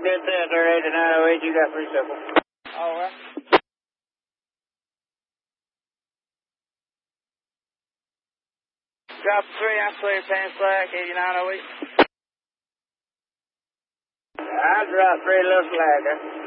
good center, 8908, you got free simple. All right. Drop 3, I'm clear, pan slack, 8908. I'll drop 3, little slacker.